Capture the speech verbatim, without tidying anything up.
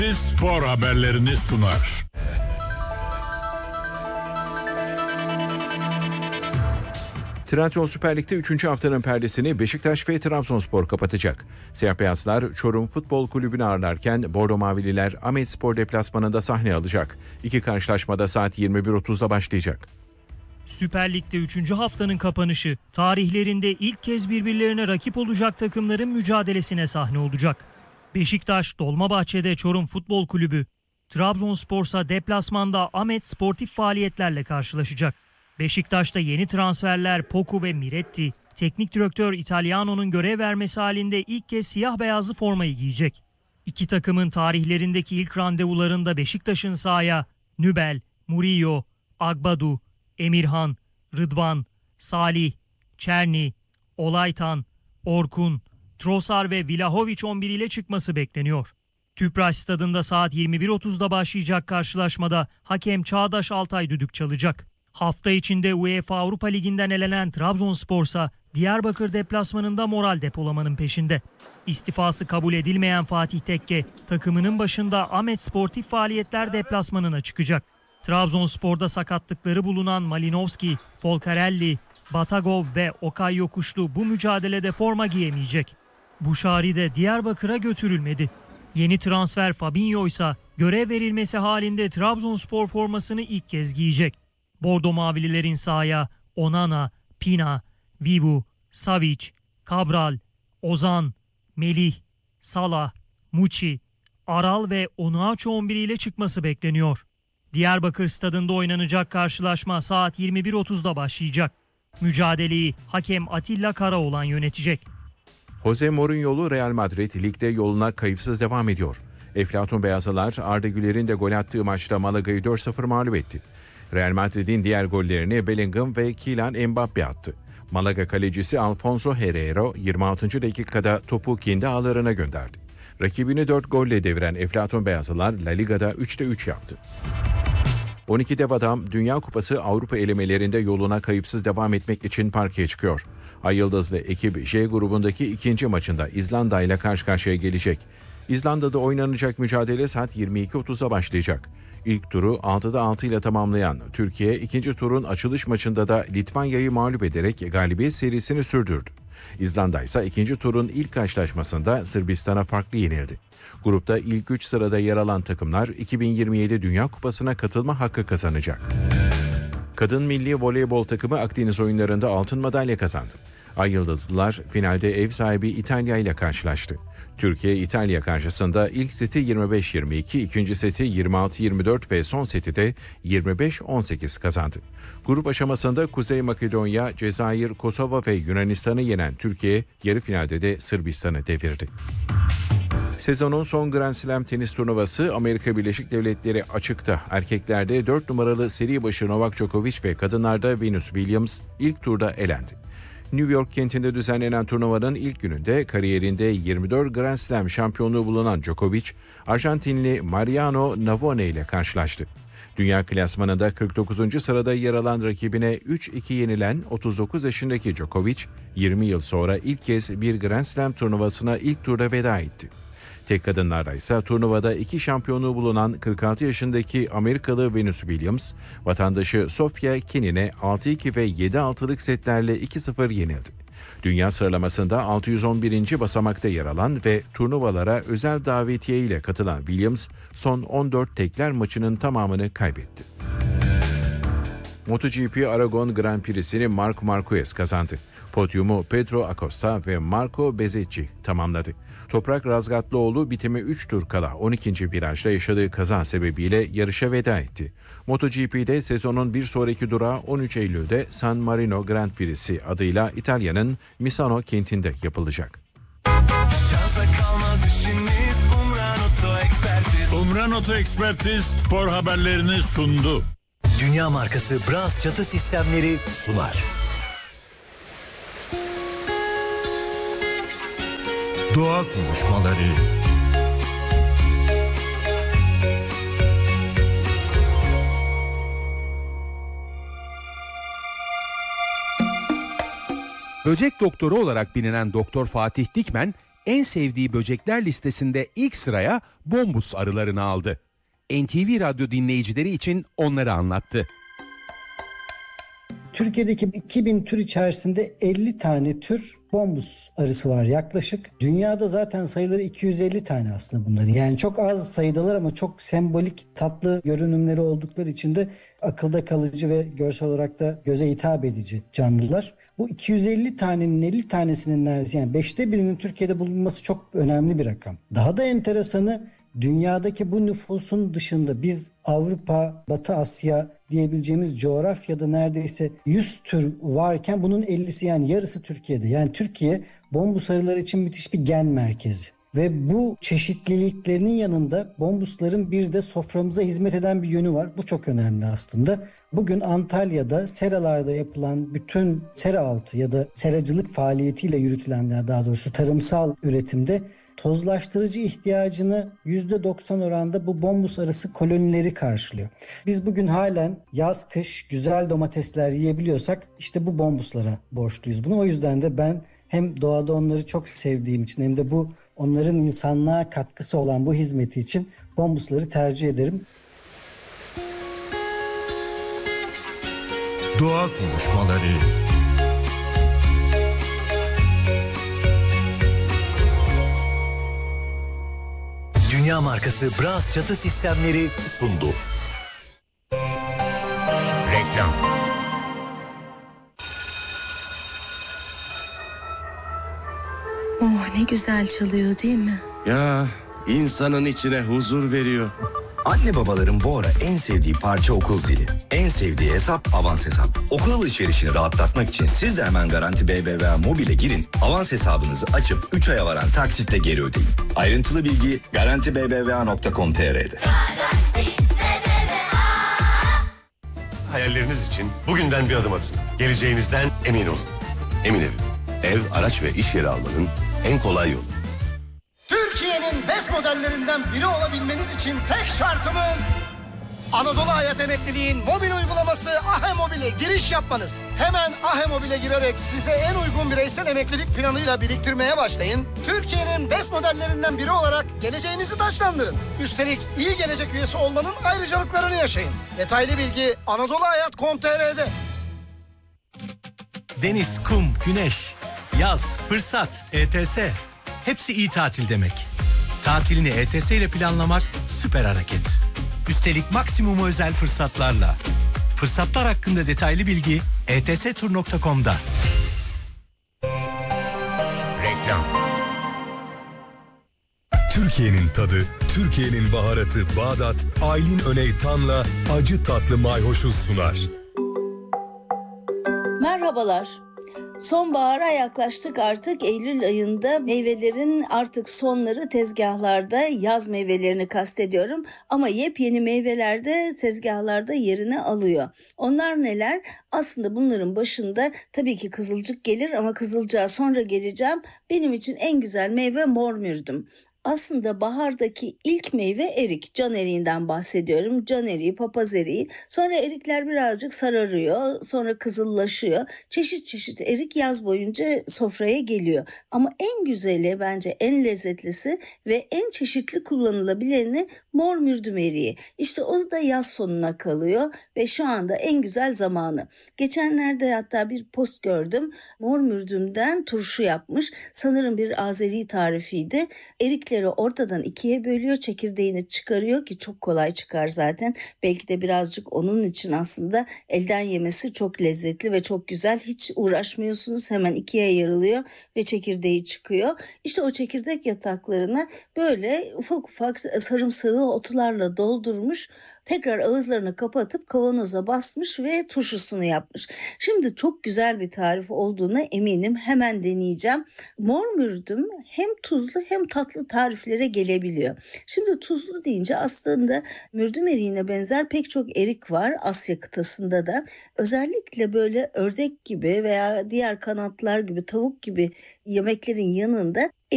Spor haberlerini sunar. Trendyol Süper Lig'de üçüncü haftanın perdesini Beşiktaş ve Trabzonspor kapatacak. Siyah beyazlar Çorum Futbol Kulübü'nü ağırlarken Bordo Mavililer Ahmetspor deplasmanında sahne alacak. İki karşılaşmada saat yirmi bir otuzda başlayacak. Süper Lig'de üçüncü haftanın kapanışı tarihlerinde ilk kez birbirlerine rakip olacak takımların mücadelesine sahne olacak. Beşiktaş Dolmabahçe'de Çorum Futbol Kulübü, Trabzonspor'sa deplasmanda Ahmet sportif faaliyetlerle karşılaşacak. Beşiktaş'ta yeni transferler Poku ve Miretti, teknik direktör Italiano'nun görev vermesi halinde ilk kez siyah beyazlı formayı giyecek. İki takımın tarihlerindeki ilk randevularında Beşiktaş'ın sahaya Nübel, Murillo, Agbadu, Emirhan, Rıdvan, Salih, Çerni, Olaytan, Orkun, Trossard ve Vlahovic on bir ile çıkması bekleniyor. Tüpraş Stadı'nda saat yirmi bir otuzda başlayacak karşılaşmada hakem Çağdaş Altay düdük çalacak. Hafta içinde UEFA Avrupa Ligi'nden elenen Trabzonspor'sa Diyarbakır deplasmanında moral depolamanın peşinde. İstifası kabul edilmeyen Fatih Tekke takımının başında Ahmet Sportif Faaliyetler deplasmanına çıkacak. Trabzonspor'da sakatlıkları bulunan Malinovski, Folcarelli, Batagov ve Okay Yokuşlu bu mücadelede forma giyemeyecek. Buşari de Diyarbakır'a götürülmedi. Yeni transfer Fabinho ise görev verilmesi halinde Trabzonspor formasını ilk kez giyecek. Bordo Mavililerin sahaya Onana, Pina, Vivu, Savic, Cabral, Ozan, Melih, Salah, Muçi, Aral ve Onuachu on bir ile çıkması bekleniyor. Diyarbakır Stadı'nda oynanacak karşılaşma saat yirmi bir otuzda başlayacak. Mücadeleyi hakem Atilla Karaoğlan yönetecek. Jose Mourinho'lu Real Madrid ligde yoluna kayıpsız devam ediyor. Eflatun Beyazlılar Arda Güler'in de gol attığı maçta Malaga'yı dört sıfır mağlup etti. Real Madrid'in diğer gollerini Bellingham ve Kylian Mbappe attı. Malaga kalecisi Alfonso Herrera yirmi altıncı dakikada topu kendi ağlarına gönderdi. Rakibini dört golle deviren Eflatun Beyazlılar La Liga'da üçte üç yaptı. on iki dev adam Dünya Kupası Avrupa elemelerinde yoluna kayıpsız devam etmek için parkeye çıkıyor. Ay Yıldızlı ekip J grubundaki ikinci maçında İzlanda ile karşı karşıya gelecek. İzlanda'da oynanacak mücadele saat yirmi iki otuzda başlayacak. İlk turu altıda altı ile tamamlayan Türkiye ikinci turun açılış maçında da Litvanya'yı mağlup ederek galibiyet serisini sürdürdü. İzlanda ise ikinci turun ilk karşılaşmasında Sırbistan'a farklı yenildi. Grupta ilk üç sırada yer alan takımlar iki bin yirmi yedi Dünya Kupası'na katılma hakkı kazanacak. Kadın milli voleybol takımı Akdeniz oyunlarında altın madalya kazandı. Ay Yıldızlılar finalde ev sahibi İtalya ile karşılaştı. Türkiye İtalya karşısında ilk seti yirmi beş yirmi iki, ikinci seti yirmi altı yirmi dört ve son seti de yirmi beş on sekiz kazandı. Grup aşamasında Kuzey Makedonya, Cezayir, Kosova ve Yunanistan'ı yenen Türkiye yarı finalde de Sırbistan'ı devirdi. Sezonun son Grand Slam tenis turnuvası Amerika Birleşik Devletleri açıkta. Erkeklerde dört numaralı seri başı Novak Djokovic ve kadınlarda Venus Williams ilk turda elendi. New York kentinde düzenlenen turnuvanın ilk gününde kariyerinde yirmi dört Grand Slam şampiyonluğu bulunan Djokovic, Arjantinli Mariano Navone ile karşılaştı. Dünya klasmanında kırk dokuzuncu sırada yer alan rakibine üç iki yenilen otuz dokuz yaşındaki Djokovic, yirmi yıl sonra ilk kez bir Grand Slam turnuvasına ilk turda veda etti. Tek kadınlarda ise turnuvada iki şampiyonluğu bulunan kırk altı yaşındaki Amerikalı Venus Williams, vatandaşı Sofia Kenin'e altı iki ve yedi altılık setlerle iki sıfır yenildi. Dünya sıralamasında altı yüz on birinci basamakta yer alan ve turnuvalara özel davetiye ile katılan Williams, son on dört tekler maçının tamamını kaybetti. MotoGP Aragon Grand Prix'sini Marc Marquez kazandı. Podyumu Pedro Acosta ve Marco Bezzecchi tamamladı. Toprak Razgatlıoğlu bitimi üç tur kala on ikinci virajda yaşadığı kaza sebebiyle yarışa veda etti. MotoGP'de sezonun bir sonraki durağı on üç Eylül'de San Marino Grand Prix'si adıyla İtalya'nın Misano kentinde yapılacak. Umran Oto Ekspertiz spor haberlerini sundu. Dünya markası Bras çatı sistemleri sunar. Doğa konuşmaları. Böcek doktoru olarak bilinen Doktor Fatih Dikmen, en sevdiği böcekler listesinde ilk sıraya bombus arılarını aldı. N T V Radyo dinleyicileri için onları anlattı. Türkiye'deki iki bin tür içerisinde elli tane tür bombus arısı var yaklaşık. Dünyada zaten sayıları iki yüz elli tane aslında bunların. Yani çok az sayıdalar ama çok sembolik, tatlı görünümleri oldukları için de akılda kalıcı ve görsel olarak da göze hitap edici canlılar. Bu iki yüz elli tanenin elli tanesinin neredeyse yani beşte birinin Türkiye'de bulunması çok önemli bir rakam. Daha da enteresanı, dünyadaki bu nüfusun dışında biz Avrupa, Batı Asya diyebileceğimiz coğrafyada neredeyse yüz tür varken bunun ellisi yani yarısı Türkiye'de. Yani Türkiye bombus arıları için müthiş bir gen merkezi. Ve bu çeşitliliklerinin yanında bombusların bir de soframıza hizmet eden bir yönü var. Bu çok önemli aslında. Bugün Antalya'da seralarda yapılan bütün sera altı ya da seracılık faaliyetiyle yürütülen, daha doğrusu tarımsal üretimde tozlaştırıcı ihtiyacını yüzde doksan oranda bu bombus arısı kolonileri karşılıyor. Biz bugün halen yaz kış güzel domatesler yiyebiliyorsak işte bu bombuslara borçluyuz bunu. O yüzden de ben hem doğada onları çok sevdiğim için hem de bu onların insanlığa katkısı olan bu hizmeti için bombusları tercih ederim. Doğa konuşmaları. Dünya markası Bras çatı sistemleri sundu. Reklam. Oh, ne güzel çalıyor değil mi? Ya insanın içine huzur veriyor. Anne babaların bu ara en sevdiği parça okul zili. En sevdiği hesap Avans Hesap. Okul alışverişini rahatlatmak için siz de hemen Garanti B B V A Mobil'e girin. Avans hesabınızı açıp üç aya varan taksitle geri ödeyin. Ayrıntılı bilgi garanti b b v a nokta com nokta t r'de. Hayalleriniz için bugünden bir adım atın. Geleceğinizden emin olun. Emin Ev. Ev, araç ve iş yeri almanın en kolay yolu. Türkiye'nin B E S modellerinden biri olabilmeniz için tek şartımız Anadolu Hayat Emekliliğin mobil uygulaması Ahe Mobil'e giriş yapmanız. Hemen Ahe Mobil'e girerek size en uygun bireysel emeklilik planıyla biriktirmeye başlayın. Türkiye'nin B E S modellerinden biri olarak geleceğinizi taçlandırın. Üstelik iyi gelecek üyesi olmanın ayrıcalıklarını yaşayın. Detaylı bilgi anadolu hayat nokta com nokta t r'de. Deniz, kum, güneş, yaz, fırsat, E T S. Hepsi iyi tatil demek. Tatilini E T S ile planlamak süper hareket. Üstelik maksimum özel fırsatlarla. Fırsatlar hakkında detaylı bilgi e t s tur nokta com'da. Reklam. Türkiye'nin tadı, Türkiye'nin baharatı Bağdat, Aylin Öney Tan'la acı tatlı mayhoşu sunar. Merhabalar. Sonbahara yaklaştık artık. Eylül ayında meyvelerin artık sonları tezgahlarda, yaz meyvelerini kastediyorum. Ama yepyeni meyveler de tezgahlarda yerini alıyor. Onlar neler? Aslında bunların başında tabii ki kızılcık gelir ama kızılcığa sonra geleceğim. Benim için en güzel meyve mor mürdüm. Aslında bahardaki ilk meyve erik. Can eriğinden bahsediyorum. Can eriği, papaz eriği. Sonra erikler birazcık sararıyor. Sonra kızıllaşıyor. Çeşit çeşit erik yaz boyunca sofraya geliyor. Ama en güzeli, bence en lezzetlisi ve en çeşitli kullanılabileni mor mürdüm eriği. İşte o da yaz sonuna kalıyor ve şu anda en güzel zamanı. Geçenlerde hatta bir post gördüm. Mor mürdümden turşu yapmış. Sanırım bir Azeri tarifiydi. Erik ortadan ikiye bölüyor, çekirdeğini çıkarıyor ki çok kolay çıkar zaten. Belki de birazcık onun için aslında elden yemesi çok lezzetli ve çok güzel. Hiç uğraşmıyorsunuz, hemen ikiye yarılıyor ve çekirdeği çıkıyor. İşte o çekirdek yataklarını böyle ufak ufak sarımsağı otlarla doldurmuş. Tekrar ağızlarını kapatıp kavanoza basmış ve turşusunu yapmış. Şimdi çok güzel bir tarif olduğuna eminim. Hemen deneyeceğim. Mor mürdüm hem tuzlu hem tatlı tariflere gelebiliyor. Şimdi tuzlu deyince aslında mürdüm eriğine benzer pek çok erik var Asya kıtasında da. Özellikle böyle ördek gibi veya diğer kanatlar gibi, tavuk gibi yemeklerin yanında